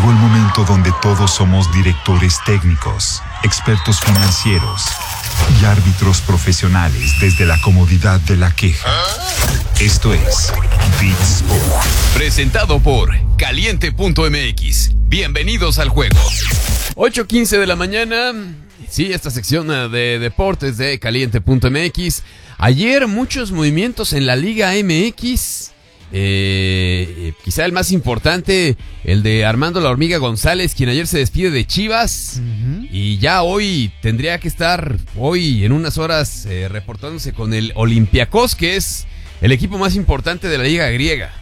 Llegó el momento donde todos somos directores técnicos, expertos financieros y árbitros profesionales desde la comodidad de la queja. Esto es Beat Sport. Presentado por Caliente.mx. Bienvenidos al juego. 8:15 de la mañana. Sí, esta sección de deportes de Caliente.mx. Ayer muchos movimientos en la Liga MX. Quizá el más importante, el de Armando La Hormiga González, quien ayer se despide de Chivas. Y ya hoy tendría que estar, en unas horas, reportándose con el Olympiacos, que es el equipo más importante de la Liga griega.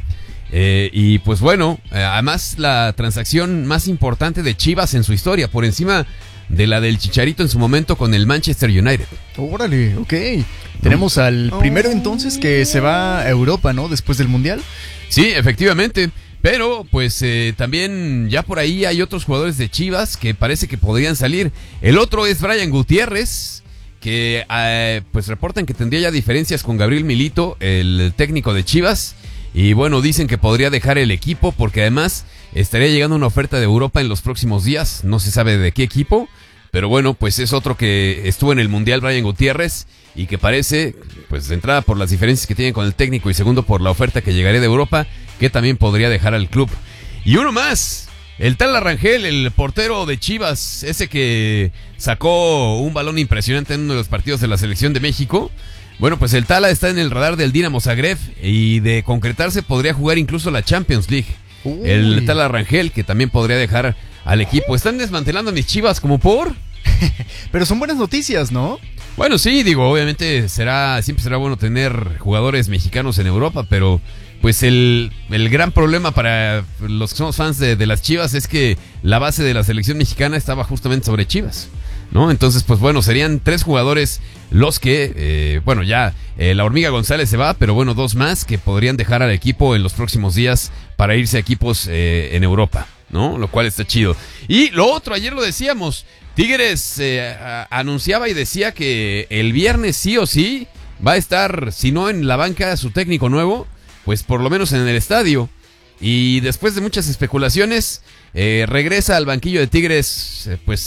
Y pues bueno, además la transacción más importante de Chivas en su historia, por encima de la del Chicharito en su momento con el Manchester United. Órale, ok. Tenemos al primero entonces que se va a Europa, ¿no? Después del Mundial. Sí, efectivamente. Pero pues también ya por ahí hay otros jugadores de Chivas que parece que podrían salir. El otro es Brian Gutiérrez, que pues reportan que tendría ya diferencias con Gabriel Milito, el técnico de Chivas. Y bueno, dicen que podría dejar el equipo porque además estaría llegando una oferta de Europa en los próximos días. No se sabe de qué equipo, pero bueno, pues es otro que estuvo en el Mundial, Brian Gutiérrez, y que parece, pues de entrada por las diferencias que tienen con el técnico y segundo por la oferta que llegaría de Europa, que también podría dejar al club. Y uno más, el Tala Rangel, el portero de Chivas, ese que sacó un balón impresionante en uno de los partidos de la selección de México. Bueno, pues el Tala está en el radar del Dinamo Zagreb y de concretarse podría jugar incluso la Champions League. El Tala Rangel, que también podría dejar al equipo. Están desmantelando a mis Chivas como por... Pero son buenas noticias, ¿no? Bueno, sí, digo, obviamente siempre será bueno tener jugadores mexicanos en Europa, pero pues el gran problema para los que somos fans de las Chivas es que la base de la selección mexicana estaba justamente sobre Chivas, ¿no? Entonces, pues bueno, serían 3 jugadores los que, La Hormiga González se va, pero bueno, 2 más que podrían dejar al equipo en los próximos días para irse a equipos en Europa, ¿no? Lo cual está chido. Y lo otro, ayer lo decíamos, Tigres anunciaba y decía que el viernes sí o sí va a estar, si no en la banca, su técnico nuevo, pues por lo menos en el estadio. Y después de muchas especulaciones, regresa al banquillo de Tigres,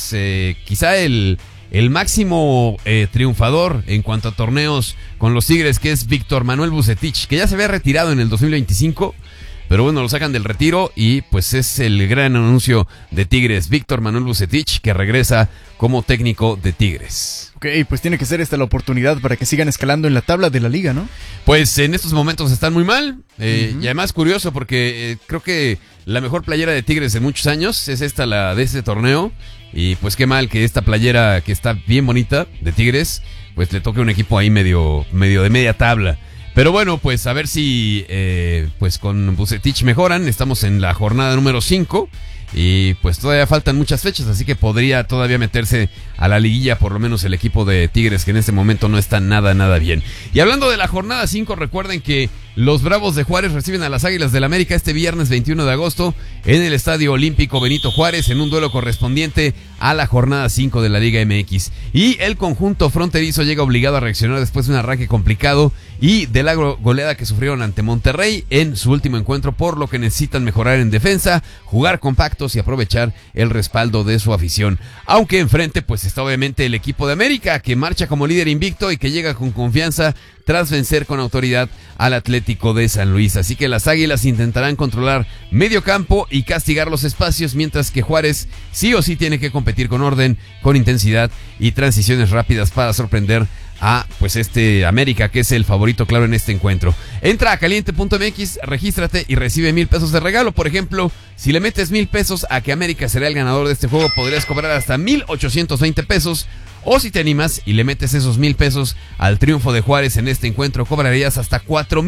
quizá el máximo triunfador en cuanto a torneos con los Tigres, que es Víctor Manuel Vucetich, que ya se había retirado en el 2025, pero bueno, lo sacan del retiro y pues es el gran anuncio de Tigres, Víctor Manuel Vucetich, que regresa como técnico de Tigres. Ok, pues tiene que ser esta la oportunidad para que sigan escalando en la tabla de la liga, ¿no? Pues en estos momentos están muy mal, y además curioso porque creo que la mejor playera de Tigres en muchos años es esta, la de este torneo, y pues qué mal que esta playera que está bien bonita de Tigres, pues le toque un equipo ahí medio de media tabla. Pero bueno, pues a ver si pues con Vucetich mejoran. Estamos en la jornada número 5 y pues todavía faltan muchas fechas, así que podría todavía meterse a la liguilla por lo menos el equipo de Tigres, que en este momento no está nada bien. Y hablando de la jornada 5, recuerden que los Bravos de Juárez reciben a las Águilas del América este viernes 21 de agosto en el Estadio Olímpico Benito Juárez en un duelo correspondiente a la jornada 5 de la Liga MX. Y el conjunto fronterizo llega obligado a reaccionar después de un arranque complicado y de la goleada que sufrieron ante Monterrey en su último encuentro, por lo que necesitan mejorar en defensa, jugar compactos y aprovechar el respaldo de su afición. Aunque enfrente pues está obviamente el equipo de América, que marcha como líder invicto y que llega con confianza tras vencer con autoridad al Atlético de San Luis. Así que las Águilas intentarán controlar medio campo y castigar los espacios, mientras que Juárez sí o sí tiene que competir con orden, con intensidad y transiciones rápidas para sorprender a pues América, que es el favorito claro en este encuentro. Entra a Caliente.mx, regístrate y recibe 1,000 pesos de regalo. Por ejemplo, si le metes 1,000 pesos a que América será el ganador de este juego, podrías cobrar hasta 1,820 pesos. O si te animas y le metes esos 1,000 pesos al triunfo de Juárez en este encuentro, cobrarías hasta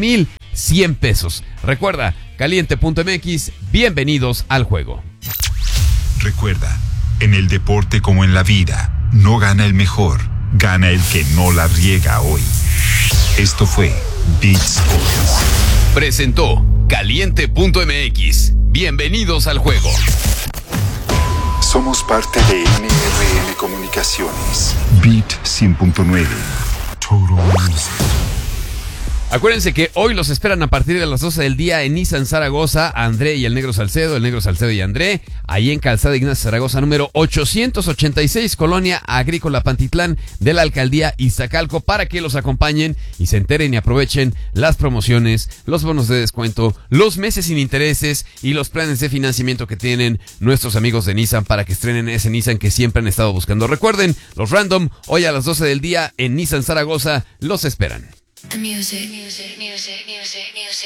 4,100 pesos. Recuerda, Caliente.mx, bienvenidos al juego. Recuerda, en el deporte como en la vida, no gana el mejor, gana el que no la riega hoy. Esto fue Beat Sports. Presentó Caliente.mx. Bienvenidos al juego. Somos parte de NRM Comunicaciones. Beat 100.9. Total Music. Acuérdense que hoy los esperan a partir de las 12 del día en Nissan Zaragoza, André y el Negro Salcedo y André, ahí en Calzada Ignacio Zaragoza, número 886, Colonia Agrícola Pantitlán de la Alcaldía Iztacalco, para que los acompañen y se enteren y aprovechen las promociones, los bonos de descuento, los meses sin intereses y los planes de financiamiento que tienen nuestros amigos de Nissan para que estrenen ese Nissan que siempre han estado buscando. Recuerden, los Random, hoy a las 12 del día en Nissan Zaragoza, los esperan. The music, music, music, music, music.